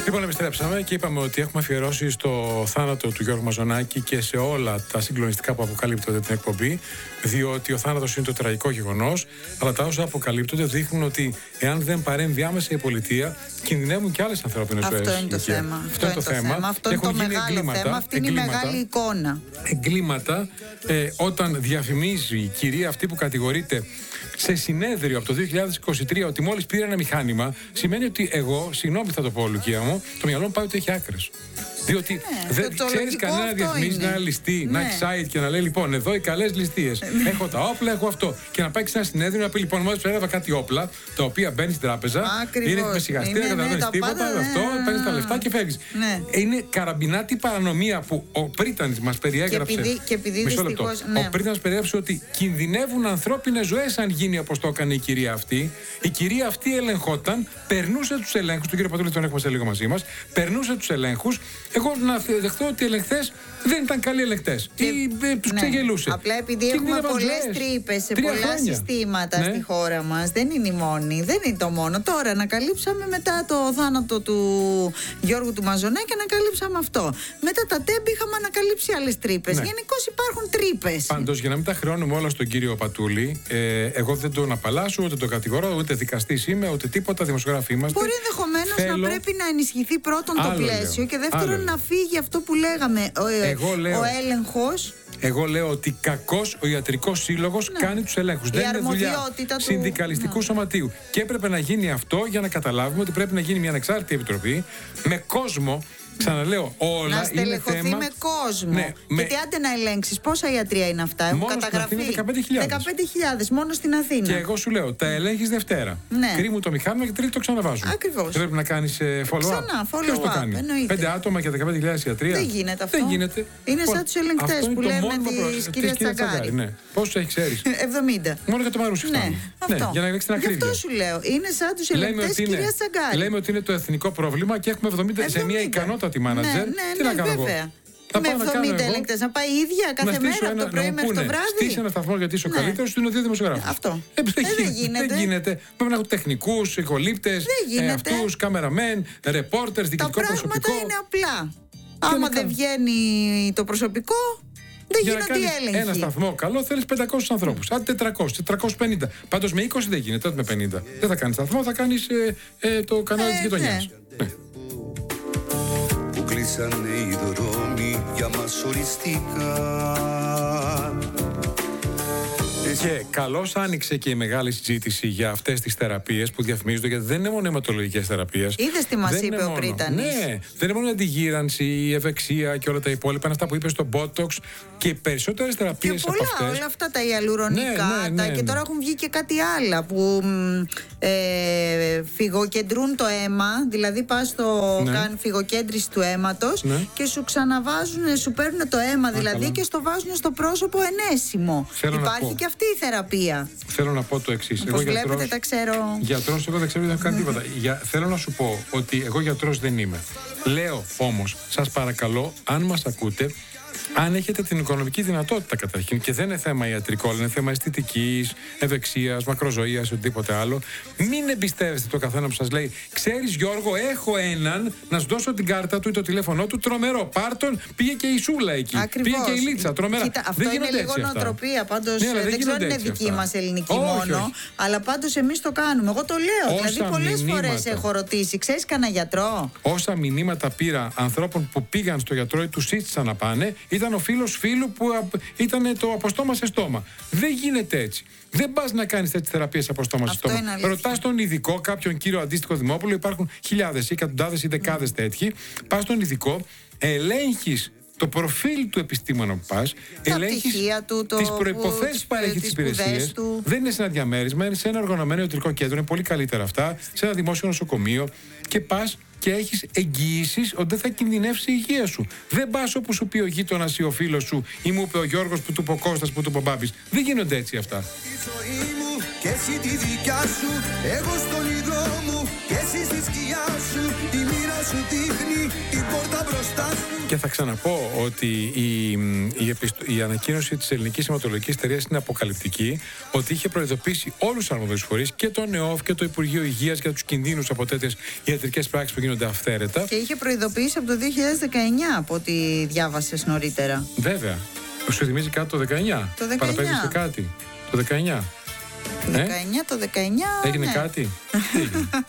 Λοιπόν, επιστρέψαμε και είπαμε ότι έχουμε αφιερώσει στο θάνατο του Γιώργου Μαζονάκη και σε όλα τα συγκλονιστικά που αποκαλύπτονται την εκπομπή, διότι ο θάνατος είναι το τραγικό γεγονός, αλλά τα όσα αποκαλύπτονται δείχνουν ότι εάν δεν παρέμβει άμεσα η πολιτεία, κινδυνεύουν και άλλες ανθρώπινες ζωές. Αυτό είναι το θέμα. Αυτό είναι το θέμα. Αυτό είναι το μεγάλο θέμα. Αυτή είναι η μεγάλη εικόνα. Εγκλήματα, όταν διαφημίζει η κυρία αυτή που κατηγορείται σε συνέδριο από το 2023 ότι μόλις πήρε ένα μηχάνημα, σημαίνει ότι εγώ, συγγνώμη θα το πω, Λουκία μου, το μυαλό μου πάει ότι έχει άκρες. Διότι δεν ξέρεις κανένα να διαφημίζει, να ληστεί, να έχει site και να λέει λοιπόν εδώ οι καλές ληστείες. Έχω τα όπλα, έχω αυτό. Και να πάει σε ένα συνέδριο να πει λοιπόν μόλις έλαβα κάτι όπλα, τα οποία μπαίνει στην τράπεζα, είναι με σιγαστήρα, καταλαβαίνεις τίποτα, αυτό, παίρνει τα λεφτά και φεύγει. Είναι καραμπινάτη παρανομία που ο Πρίτανης μας περιέγραψε. Μισό λεπτό. Ο Πρίτανης περιέγραψε ότι κινδυνεύουν ανθρώπινες ζωές αν γίνει όπως το έκανε η κυρία αυτή. Η κυρία αυτή ελεγχόταν, περνούσε τους ελέγχους, τον κύριο Πατούλη τον έχουμε σε λίγο μαζί μας, περνούσε τους ελέγχους. Εγώ να δεχτώ ότι οι ελεγχτές δεν ήταν καλοί ελεγχτές ή τους ξεγελούσε. Απλά επειδή έχουμε πολλές τρύπες σε πολλά συστήματα στη χώρα μας, δεν είναι η μόνη, δεν είναι το μόνο. Τώρα ανακαλύψαμε μετά το θάνατο του Γιώργου του Μαζονάκη, ανακαλύψαμε αυτό. Μετά τα τέμπη είχαμε ανακαλύψει άλλες τρύπες. Γενικώς υπάρχουν τρύπες. Πάντως, για να μην τα χρεώνουμε όλα στον κύριο Πατούλη, εγώ δεν τον απαλλάσσω, ούτε τον κατηγορώ, ούτε δικαστής είμαι, ούτε τίποτα, δημοσιογράφοι είμαστε. Μπορεί ενδεχομένως να πρέπει να ενισχυθεί πρώτον το πλαίσιο και δεύτερον να φύγει αυτό που λέγαμε, ο έλεγχος. Εγώ λέω ότι κακώς ο Ιατρικός Σύλλογος κάνει τους ελέγχους. Δεν είναι δουλειά συνδικαλιστικού σωματείου. Και έπρεπε να γίνει αυτό για να καταλάβουμε ότι πρέπει να γίνει μια ανεξάρτητη επιτροπή με κόσμο. Ξαναλέω, όλα να στελεχωθεί είναι θέμα με κόσμο. Γιατί άντε να ελέγξεις πόσα ιατρία είναι αυτά. Έχουν καταγραφεί 15.000 μόνο στην Αθήνα. Και εγώ σου λέω, τα ελέγχεις Δευτέρα. Κρύμου το μηχάνημα και Τρίτη το ξαναβάζουν. Ακριβώς. Πρέπει να κάνεις follow-up. Ποιος το κάνει? 5 άτομα και 15.000 ιατρία. Δεν γίνεται αυτό. Δεν γίνεται. Είναι σαν τους ελεγκτές που λέμε τη κυρία Τσαγκάρη. Πόσο έχει ξέρεις? 70. Μόνο για το Μαρούσι φτάνει. Για να ελέγξει την ακρίβεια. Αυτό σου λέω. Είναι σαν τους ελεγκτές της κυρίας Τσαγκάρη. Λέμε ότι είναι το εθνικό πρόβλημα και έχουμε 70 σε μια ικανότητα τη μάνατζερ. Τι να κάνω βέβαια. Με 70 ελεγκτές να πάει η ίδια κάθε μέρα από το πρωί μέχρι το βράδυ. Στήσει ένα σταθμό γιατί είσαι ο καλύτερος, στείλω 2 δημοσιογράφους. Αυτό. Δεν γίνεται. Πρέπει να έχουν τεχνικούς, ηχολήπτες, αυτούς, καμεραμέν, ρεπόρτερς, διοικητικό προσωπικό. Τα πράγματα είναι απλά. Άμα δεν βγαίνει το προσωπικό, δεν γίνονται οι έλεγχοι. Ένα σταθμό καλό θέλεις 500 ανθρώπους. Άντε 400, 450. Πάντως με 20 δεν γίνεται, τότε με 50. Δεν θα κάνεις σταθμό, θα κάνεις το κανάλι της γειτονιάς. Κλείσανε οι δρόμοι για μας οριστικά. Και καλώς άνοιξε και η μεγάλη συζήτηση για αυτές τις θεραπείες που διαφημίζονται, γιατί δεν είναι μόνο αιματολογικές θεραπείες. Είδες τι μας είπε ο Πρίτανης? Ναι, δεν είναι μόνο η αντιγύρανση, η ευεξία και όλα τα υπόλοιπα. Είναι αυτά που είπε στο Botox και οι περισσότερες θεραπείες από αυτές. Όλα αυτά τα ιαλουρονικά. Και τώρα έχουν βγει και κάτι άλλα που φυγοκεντρούν το αίμα. Δηλαδή πας στο κάνουν φυγοκέντρηση του αίματος και σου ξαναβάζουν, σου παίρνουν το αίμα δηλαδή και στο βάζουν στο πρόσωπο ενέσιμο. Υπάρχει και αυτή η θεραπεία. Θέλω να πω το εξής. Όπως βλέπετε τα ξέρω. Γιατρός, εγώ δεν ξέρω, δεν έχω κάνει τίποτα. Θέλω να σου πω ότι εγώ γιατρός δεν είμαι. Λέω όμως, σας παρακαλώ, αν μας ακούτε, αν έχετε την οικονομική δυνατότητα καταρχήν, και δεν είναι θέμα ιατρικό, είναι θέμα αισθητικής, ευεξίας, μακροζωίας, οτιδήποτε άλλο, μην εμπιστεύεστε το καθένα που σας λέει: ξέρεις Γιώργο, έχω έναν, να σου δώσω την κάρτα του ή το τηλέφωνό του, τρομερό. Πάρτον, πήγε και η Σούλα εκεί. Ακριβώς. Πήγε και η Λίτσα, τρομερά. Κοίτα, αυτό δεν είναι λίγο νοοτροπία. Πάντως δεν ξέρω αν είναι δική μας ελληνική μόνο, αλλά πάντως εμείς το κάνουμε. Εγώ το λέω. Δηλαδή, πολλές φορές έχω ρωτήσει: ξέρεις κανένα γιατρό? Όσα μηνύματα πήρα ανθρώπων που πήγαν στο γιατρό ή του σύστησαν να πάνε, ήταν ο φίλος φίλου που ήταν το από στόμα σε στόμα. Δεν γίνεται έτσι. Δεν πας να κάνεις τέτοιες θεραπείες από στόμα σε στόμα. Ρωτάς τον ειδικό, κάποιον κύριο αντίστοιχο Δημόπουλο, υπάρχουν χιλιάδες ή εκατοντάδες ή δεκάδες τέτοιοι. Πας στον ειδικό, ελέγχεις το προφίλ του επιστήμονα που πας, ελέγχεις τις προϋποθέσεις που παρέχει τις υπηρεσίες. Δεν είναι σε ένα διαμέρισμα, είναι σε ένα οργανωμένο ιατρικό κέντρο, είναι πολύ καλύτερα αυτά, σε ένα δημόσιο νοσοκομείο και πας και έχεις εγγυήσεις ότι δεν θα κινδυνεύσει η υγεία σου. Δεν πας όπου σου πει ο γείτονας ή ο φίλος σου ή μου είπε ο Γιώργος που του είπε ο Κώστας που του είπε ο Μπάμπης. Δεν γίνονται έτσι αυτά. Και εσύ τη δικιά σου, εγώ στον ήλιο μου, και ζεις στη σκιά σου, η μοίρα σου δείχνει την πόρτα μπροστά σου. Και θα ξαναπώ ότι η ανακοίνωση της Ελληνικής Αιματολογικής Εταιρείας είναι αποκαλυπτική, ότι είχε προειδοποιήσει όλους τους αρμόδιους φορείς και το ΝΕΟΦ και το Υπουργείο Υγείας για τους κινδύνους από τέτοιες ιατρικές πράξεις που γίνονται αυθαίρετα. Και είχε προειδοποιήσει από το 2019, από ό,τι διάβασες νωρίτερα. Βέβαια. Σου θυμίζει κάτι το 19? Το 19. Παραπέμπεις σε κάτι? Το 19. Το 19, το 19. Έγινε ναι. κάτι?